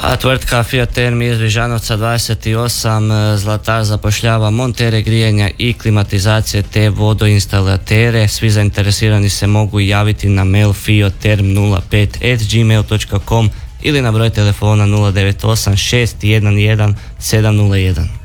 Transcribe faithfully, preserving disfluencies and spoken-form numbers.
A tvrtka Fiat Termi iz Rižanovca dvadeset osam Zlatar zapošljava montere grijanja i klimatizacije te vodoinstalatere. Svi zainteresirani se mogu javiti na mail fiotterm nula pet at gmail dot com ili na broj telefona nula devet osam šest jedan jedan sedam nula jedan.